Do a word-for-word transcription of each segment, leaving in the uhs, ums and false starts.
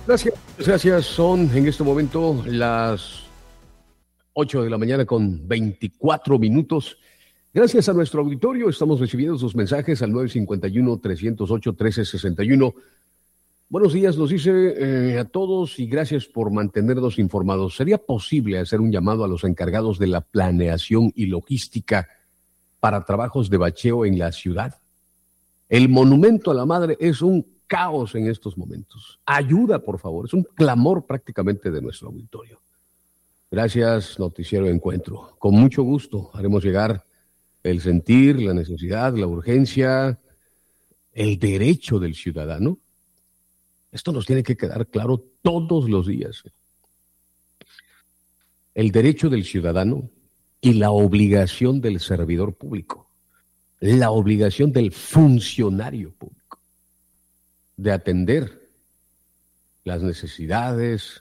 Gracias, gracias. Son en este momento las ocho de la mañana con veinticuatro minutos. Gracias a nuestro auditorio estamos recibiendo sus mensajes al nueve cinco uno, tres cero ocho, uno tres seis uno. Buenos días, nos dice eh, a todos y gracias por mantenernos informados. ¿Sería posible hacer un llamado a los encargados de la planeación y logística para trabajos de bacheo en la ciudad? El monumento a la madre es un caos en estos momentos. Ayuda, por favor. Es un clamor prácticamente de nuestro auditorio. Gracias, Noticiero Encuentro. Con mucho gusto haremos llegar el sentir, la necesidad, la urgencia, el derecho del ciudadano. Esto nos tiene que quedar claro todos los días. El derecho del ciudadano y la obligación del servidor público. La obligación del funcionario público de atender las necesidades,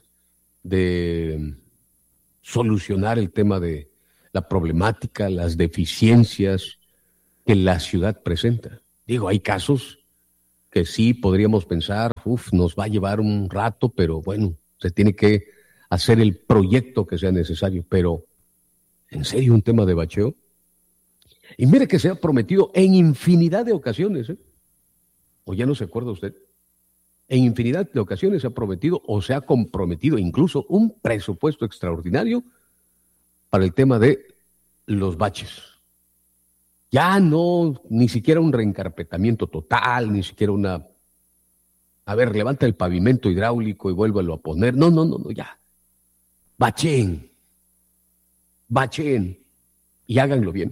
de solucionar el tema de la problemática, las deficiencias que la ciudad presenta. Digo, hay casos que sí podríamos pensar, uff, nos va a llevar un rato, pero bueno, se tiene que hacer el proyecto que sea necesario. Pero, ¿en serio un tema de bacheo? Y mire que se ha prometido en infinidad de ocasiones, ¿eh? ¿O ya no se acuerda usted? En infinidad de ocasiones se ha prometido o se ha comprometido incluso un presupuesto extraordinario para el tema de los baches. Ya no, ni siquiera un reencarpetamiento total, ni siquiera una... A ver, levanta el pavimento hidráulico y vuélvalo a poner. No, no, no, no, ya. Bacheen. Bacheen. Y háganlo bien.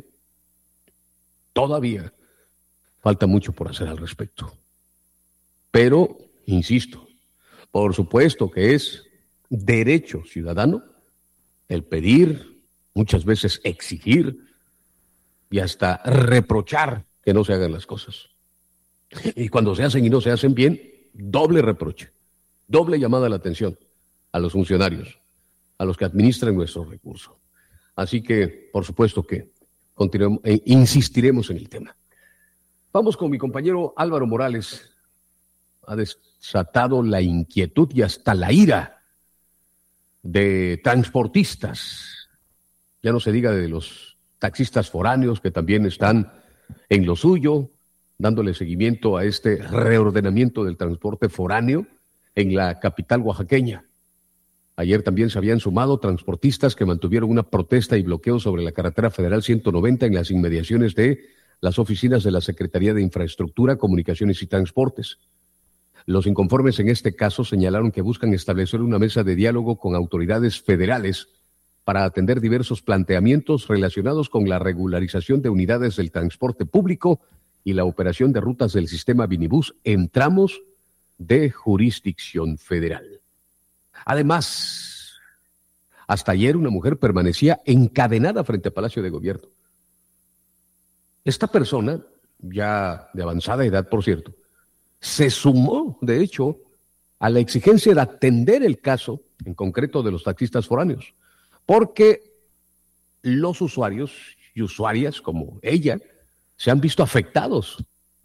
Todavía falta mucho por hacer al respecto. Pero, insisto, por supuesto que es derecho ciudadano el pedir, muchas veces exigir y hasta reprochar que no se hagan las cosas. Y cuando se hacen y no se hacen bien, doble reproche, doble llamada a la atención a los funcionarios, a los que administran nuestros recursos. Así que, por supuesto que continuemos e insistiremos en el tema. Vamos con mi compañero Álvaro Morales. Ha desatado la inquietud y hasta la ira de transportistas. Ya no se diga de los taxistas foráneos que también están en lo suyo, dándole seguimiento a este reordenamiento del transporte foráneo en la capital oaxaqueña. Ayer también se habían sumado transportistas que mantuvieron una protesta y bloqueo sobre la carretera federal ciento noventa en las inmediaciones de las oficinas de la Secretaría de Infraestructura, Comunicaciones y Transportes. Los inconformes en este caso señalaron que buscan establecer una mesa de diálogo con autoridades federales para atender diversos planteamientos relacionados con la regularización de unidades del transporte público y la operación de rutas del sistema Vinibús en tramos de jurisdicción federal. Además, hasta ayer una mujer permanecía encadenada frente al Palacio de Gobierno. Esta persona, ya de avanzada edad, por cierto, se sumó, de hecho, a la exigencia de atender el caso, en concreto de los taxistas foráneos, porque los usuarios y usuarias como ella se han visto afectados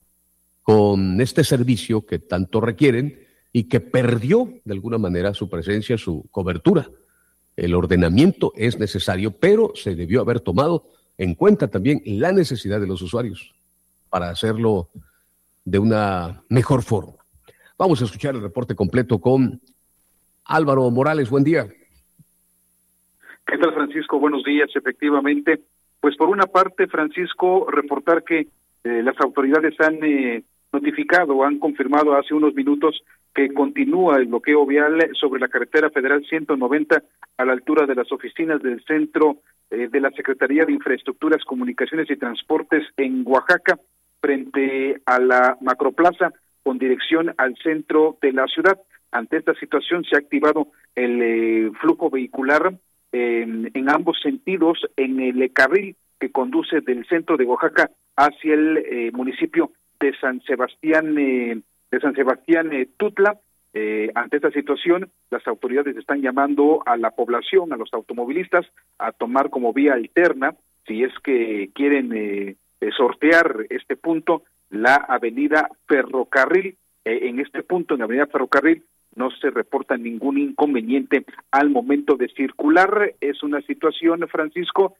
con este servicio que tanto requieren y que perdió de alguna manera su presencia, su cobertura. El ordenamiento es necesario, pero se debió haber tomado en cuenta también la necesidad de los usuarios para hacerlo de una mejor forma. Vamos a escuchar el reporte completo con Álvaro Morales. Buen día. ¿Qué tal, Francisco? Buenos días. Efectivamente, pues por una parte, Francisco, reportar que eh, las autoridades han eh, notificado, han confirmado hace unos minutos que continúa el bloqueo vial sobre la carretera federal ciento noventa a la altura de las oficinas del centro eh, de la Secretaría de Infraestructuras, Comunicaciones y Transportes en Oaxaca, frente a la Macroplaza con dirección al centro de la ciudad. Ante esta situación se ha activado el eh, flujo vehicular eh, en ambos sentidos en el carril que conduce del centro de Oaxaca hacia el eh, municipio de San Sebastián eh, de San Sebastián eh, Tutla. Eh, ante esta situación, las autoridades están llamando a la población, a los automovilistas, a tomar como vía alterna, si es que quieren eh, eh, sortear este punto, la avenida Ferrocarril. Eh, en este punto, en la avenida Ferrocarril, no se reporta ningún inconveniente al momento de circular. Es una situación, Francisco,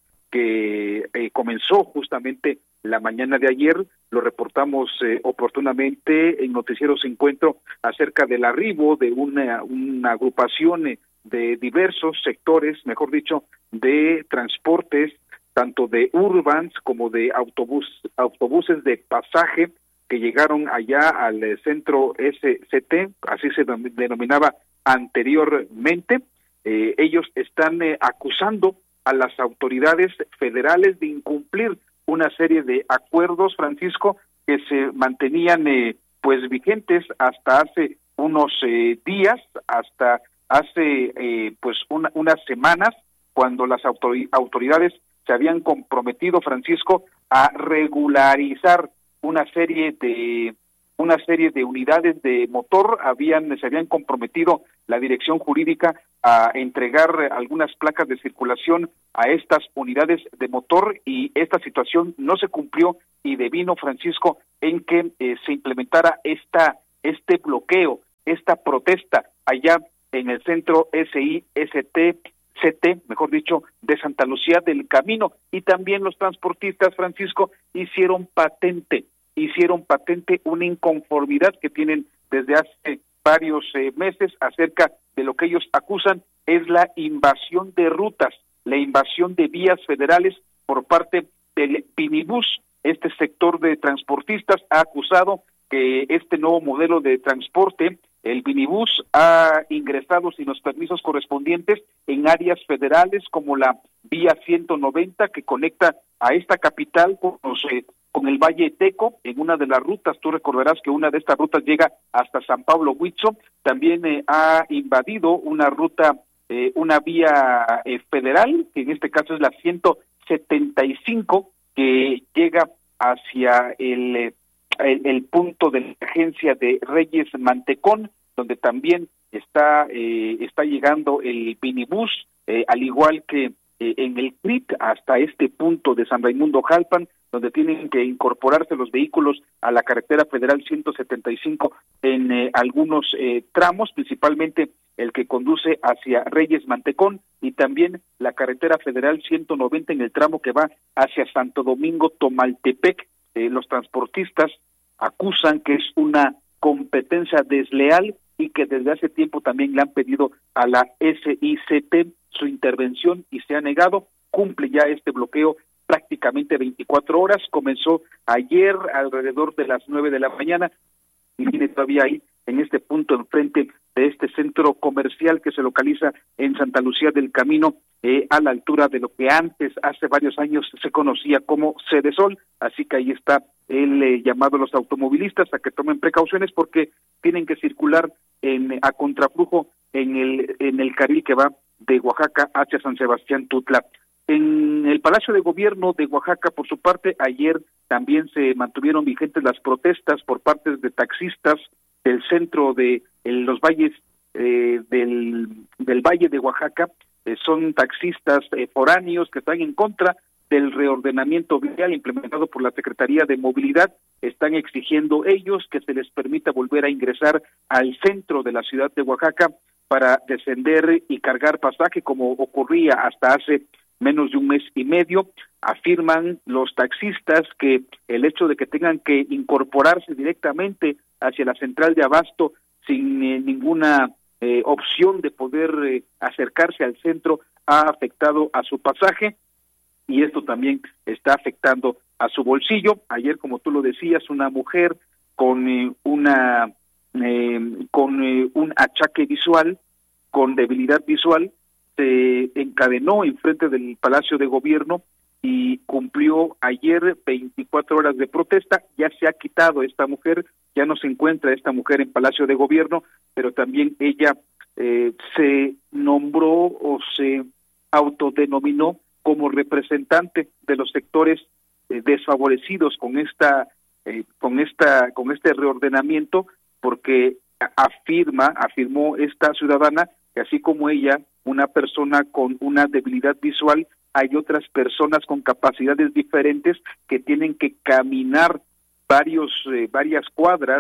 que eh, comenzó justamente la mañana de ayer. Lo reportamos eh, oportunamente en Noticieros Encuentro acerca del arribo de una, una agrupación eh, de diversos sectores, mejor dicho, de transportes, tanto de Urbans como de autobús, autobuses de pasaje, que llegaron allá al eh, centro S C T, así se denominaba anteriormente. Eh, ellos están eh, acusando a las autoridades federales de incumplir una serie de acuerdos, Francisco, que se mantenían eh, pues vigentes hasta hace unos eh, días, hasta hace eh, pues una, unas semanas, cuando las autoridades se habían comprometido, Francisco, a regularizar una serie de una serie de unidades de motor. Habían se habían comprometido la dirección jurídica a entregar algunas placas de circulación a estas unidades de motor, y esta situación no se cumplió y devino, Francisco, en que eh, se implementara esta este bloqueo, esta protesta allá en el centro S I S T C T, mejor dicho, de Santa Lucía del Camino. Y también los transportistas, Francisco, hicieron patente, hicieron patente una inconformidad que tienen desde hace varios eh, meses acerca de lo que ellos acusan es la invasión de rutas, la invasión de vías federales por parte del Vinibus. Este sector de transportistas ha acusado que este nuevo modelo de transporte, el Vinibus, ha ingresado sin los permisos correspondientes en áreas federales como la vía ciento noventa, que conecta a esta capital con, los, eh, con el Valle Teco. En una de las rutas, tú recordarás que una de estas rutas llega hasta San Pablo Huitzo. También eh, ha invadido una ruta, eh, una vía eh, federal, que en este caso es la ciento setenta y cinco, que llega hacia el... Eh, El, el punto de la agencia de Reyes Mantecón, donde también está eh, está llegando el Vinibus, eh, al igual que eh, en el C R I T, hasta este punto de San Raimundo Jalpan, donde tienen que incorporarse los vehículos a la carretera federal ciento setenta y cinco en eh, algunos eh, tramos, principalmente el que conduce hacia Reyes Mantecón, y también la carretera federal ciento noventa en el tramo que va hacia Santo Domingo Tomaltepec. Eh, los transportistas acusan que es una competencia desleal y que desde hace tiempo también le han pedido a la S I C T su intervención y se ha negado. Cumple ya este bloqueo prácticamente veinticuatro horas, comenzó ayer alrededor de las nueve de la mañana y viene todavía ahí en este punto enfrente de este centro comercial que se localiza en Santa Lucía del Camino, eh, a la altura de lo que antes, hace varios años, se conocía como Cedesol. Así que ahí está el eh, llamado a los automovilistas a que tomen precauciones porque tienen que circular en a contraflujo en el en el carril que va de Oaxaca hacia San Sebastián Tutla. En el Palacio de Gobierno de Oaxaca, por su parte, ayer también se mantuvieron vigentes las protestas por parte de taxistas del centro de en los valles eh, del, del Valle de Oaxaca. Eh, son taxistas eh, foráneos que están en contra del reordenamiento vial implementado por la Secretaría de Movilidad. Están exigiendo ellos que se les permita volver a ingresar al centro de la ciudad de Oaxaca para descender y cargar pasaje como ocurría hasta hace menos de un mes y medio. Afirman los taxistas que el hecho de que tengan que incorporarse directamente hacia la central de abasto sin eh, ninguna eh, opción de poder eh, acercarse al centro ha afectado a su pasaje y esto también está afectando a su bolsillo. Ayer, como tú lo decías, una mujer con eh, una eh, con eh, un achaque visual, con debilidad visual, se encadenó en frente del Palacio de Gobierno y cumplió ayer veinticuatro horas de protesta. Ya se ha quitado esta mujer, ya no se encuentra esta mujer en Palacio de Gobierno, pero también ella eh, se nombró o se autodenominó como representante de los sectores eh, desfavorecidos con esta eh, con esta con este reordenamiento, porque afirma afirmó esta ciudadana que así como ella, una persona con una debilidad visual, hay otras personas con capacidades diferentes que tienen que caminar varios eh, varias cuadras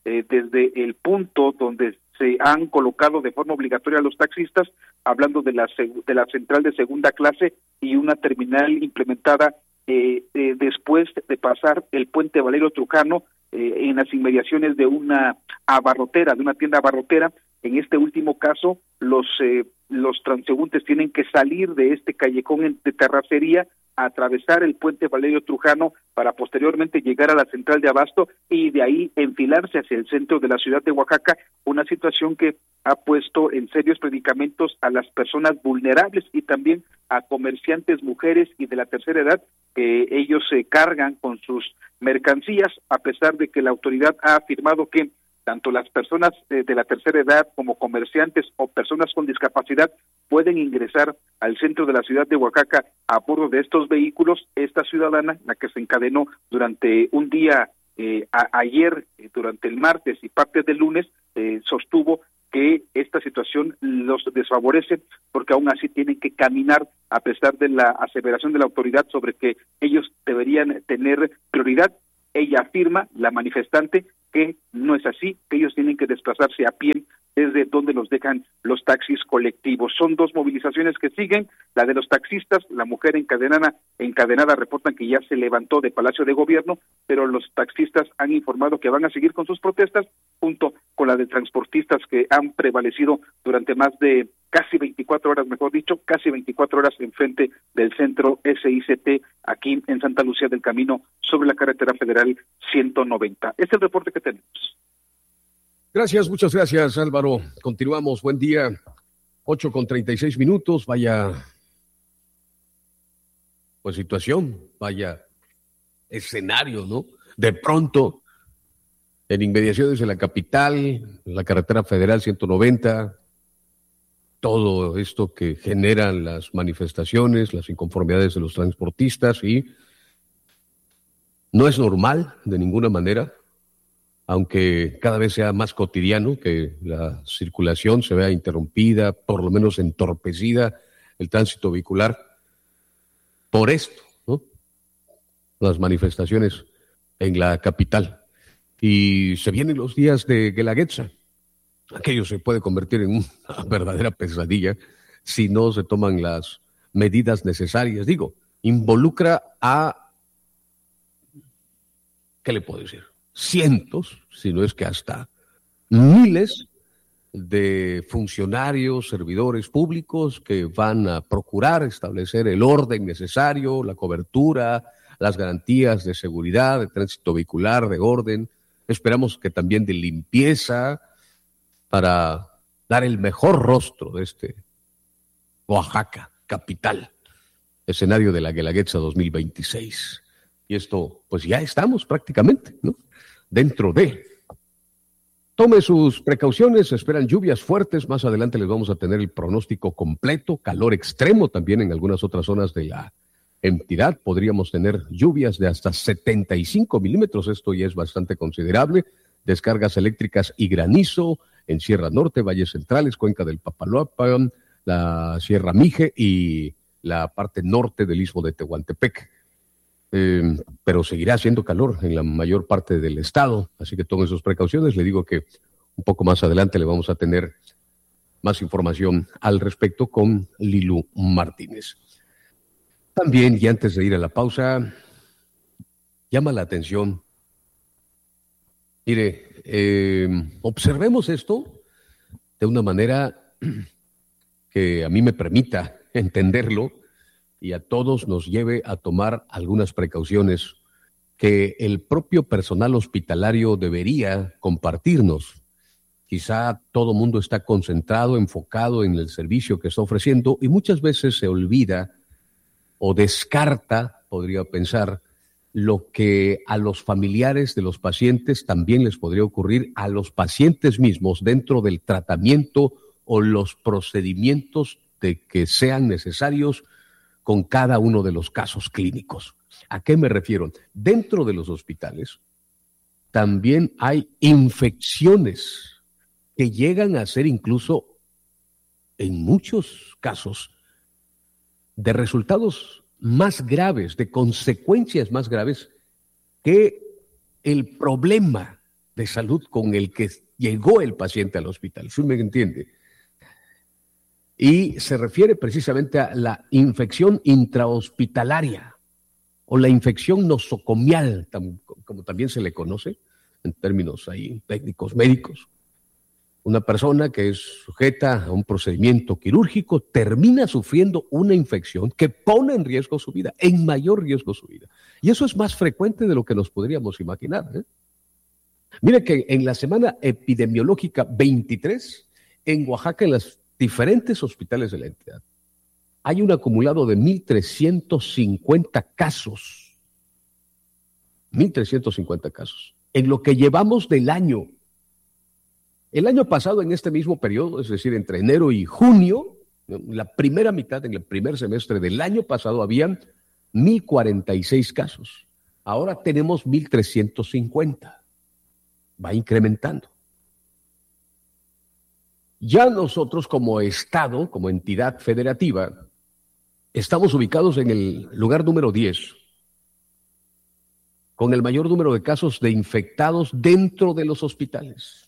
eh, desde el punto donde se han colocado de forma obligatoria a los taxistas, hablando de la de la central de segunda clase y una terminal implementada eh, eh, después de pasar el puente Valerio Trujano eh, en las inmediaciones de una abarrotera, de una tienda abarrotera. En este último caso, los eh, los transeúntes tienen que salir de este callejón de terracería, atravesar el puente Valerio Trujano para posteriormente llegar a la central de abasto y de ahí enfilarse hacia el centro de la ciudad de Oaxaca, una situación que ha puesto en serios predicamentos a las personas vulnerables y también a comerciantes mujeres y de la tercera edad, que ellos se cargan con sus mercancías, a pesar de que la autoridad ha afirmado que tanto las personas de la tercera edad como comerciantes o personas con discapacidad pueden ingresar al centro de la ciudad de Oaxaca a bordo de estos vehículos. Esta ciudadana, la que se encadenó durante un día eh, a, ayer, eh, durante el martes y parte del lunes, eh, sostuvo que esta situación los desfavorece porque aún así tienen que caminar a pesar de la aseveración de la autoridad sobre que ellos deberían tener prioridad. Ella afirma, la manifestante, que no es así, que ellos tienen que desplazarse a pie desde donde los dejan los taxis colectivos. Son dos movilizaciones que siguen, la de los taxistas, la mujer encadenada, encadenada reportan que ya se levantó de Palacio de Gobierno, pero los taxistas han informado que van a seguir con sus protestas, junto con la de transportistas que han prevalecido durante más de casi veinticuatro horas, mejor dicho, casi veinticuatro horas en frente del centro S I C T aquí en Santa Lucía del Camino sobre la carretera federal ciento noventa. Este es el reporte que tenemos. Gracias, muchas gracias, Álvaro. Continuamos, buen día. ocho con treinta y seis minutos, vaya pues situación, vaya escenario, ¿no? De pronto, en inmediaciones de la capital, la carretera federal ciento noventa, todo esto que generan las manifestaciones, las inconformidades de los transportistas, y no es normal de ninguna manera, aunque cada vez sea más cotidiano que la circulación se vea interrumpida, por lo menos entorpecida, el tránsito vehicular, por esto, ¿no? Las manifestaciones en la capital. Y se vienen los días de Guelaguetza. Aquello se puede convertir en una verdadera pesadilla si no se toman las medidas necesarias. Digo, involucra a, ¿qué le puedo decir? Cientos, si no es que hasta miles de funcionarios, servidores públicos que van a procurar establecer el orden necesario, la cobertura, las garantías de seguridad, de tránsito vehicular, de orden. Esperamos que también de limpieza, para dar el mejor rostro de este Oaxaca, capital, escenario de la Guelaguetza dos mil veintiséis. Y esto, pues ya estamos prácticamente, ¿no? Dentro de. Tome sus precauciones, se esperan lluvias fuertes, más adelante les vamos a tener el pronóstico completo, calor extremo también en algunas otras zonas de la entidad, podríamos tener lluvias de hasta setenta y cinco milímetros, esto ya es bastante considerable, descargas eléctricas y granizo en Sierra Norte, Valles Centrales, Cuenca del Papaloapan, la Sierra Mije y la parte norte del Istmo de Tehuantepec. Eh, pero seguirá haciendo calor en la mayor parte del estado, así que tomen sus precauciones. Le digo que un poco más adelante le vamos a tener más información al respecto con Lilu Martínez. También, y antes de ir a la pausa, llama la atención. Mire, eh, observemos esto de una manera que a mí me permita entenderlo y a todos nos lleve a tomar algunas precauciones que el propio personal hospitalario debería compartirnos. Quizá todo mundo está concentrado, enfocado en el servicio que está ofreciendo y muchas veces se olvida o descarta, podría pensar, lo que a los familiares de los pacientes también les podría ocurrir, a los pacientes mismos dentro del tratamiento o los procedimientos de que sean necesarios con cada uno de los casos clínicos. ¿A qué me refiero? Dentro de los hospitales también hay infecciones que llegan a ser incluso, en muchos casos, de resultados más graves, de consecuencias más graves que el problema de salud con el que llegó el paciente al hospital. ¿Sí me entiende? Y se refiere precisamente a la infección intrahospitalaria o la infección nosocomial, como también se le conoce en términos ahí técnicos médicos. Una persona que es sujeta a un procedimiento quirúrgico termina sufriendo una infección que pone en riesgo su vida, en mayor riesgo su vida. Y eso es más frecuente de lo que nos podríamos imaginar, ¿eh? Mire que en la semana epidemiológica veintitrés, en Oaxaca, en los diferentes hospitales de la entidad, hay un acumulado de mil trescientos cincuenta casos. mil trescientos cincuenta casos. En lo que llevamos del año. El año pasado, en este mismo periodo, es decir, entre enero y junio, la primera mitad, en el primer semestre del año pasado, habían mil cuarenta y seis casos. Ahora tenemos mil trescientos cincuenta. Va incrementando. Ya nosotros como Estado, como entidad federativa, estamos ubicados en el lugar número diez, con el mayor número de casos de infectados dentro de los hospitales.